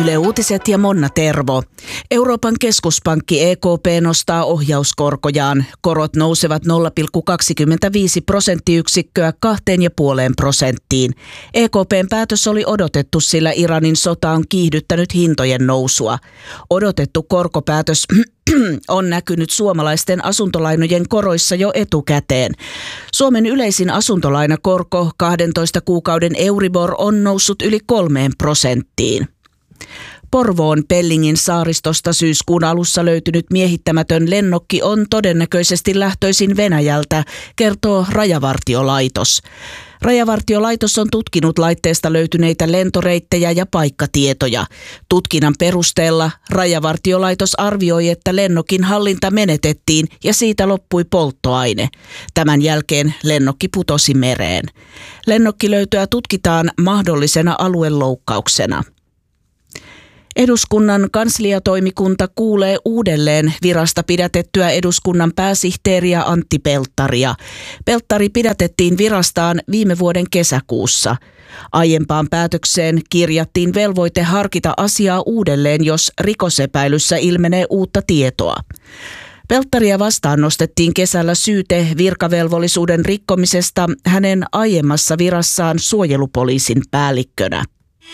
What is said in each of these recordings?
Yle Uutiset ja Monna Tervo. Euroopan keskuspankki EKP nostaa ohjauskorkojaan. Korot nousevat 0,25 prosenttiyksikköä 2,5%. EKPn päätös oli odotettu, sillä Iranin sota on kiihdyttänyt hintojen nousua. Odotettu korkopäätös on näkynyt suomalaisten asuntolainojen koroissa jo etukäteen. Suomen yleisin asuntolainakorko 12 kuukauden Euribor on noussut yli 3%. Porvoon Pellingin saaristosta syyskuun alussa löytynyt miehittämätön lennokki on todennäköisesti lähtöisin Venäjältä, kertoo Rajavartiolaitos. Rajavartiolaitos on tutkinut laitteesta löytyneitä lentoreittejä ja paikkatietoja. Tutkinnan perusteella Rajavartiolaitos arvioi, että lennokin hallinta menetettiin ja siitä loppui polttoaine. Tämän jälkeen lennokki putosi mereen. Lennokkilöytöä tutkitaan mahdollisena alueloukkauksena. Eduskunnan kansliatoimikunta kuulee uudelleen virasta pidätettyä eduskunnan pääsihteeriä Antti Pelttaria. Pelttari pidätettiin virastaan viime vuoden kesäkuussa. Aiempaan päätökseen kirjattiin velvoite harkita asiaa uudelleen, jos rikosepäilyssä ilmenee uutta tietoa. Pelttaria vastaan nostettiin kesällä syyte virkavelvollisuuden rikkomisesta hänen aiemmassa virassaan suojelupoliisin päällikkönä.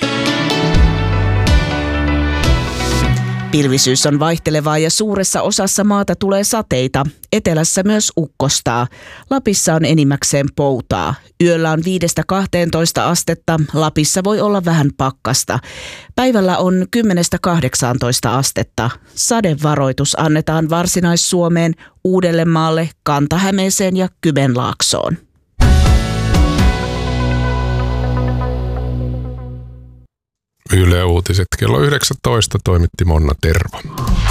Pilvisyys on vaihtelevaa ja suuressa osassa maata tulee sateita. Etelässä myös ukkostaa. Lapissa on enimmäkseen poutaa. Yöllä on 5-12 astetta. Lapissa voi olla vähän pakkasta. Päivällä on 10-18 astetta. Sadevaroitus annetaan Varsinais-Suomeen, Uudellemaalle, Kanta-Hämeeseen ja Kymenlaaksoon. Yle Uutiset kello 19 toimitti Monna Tervo.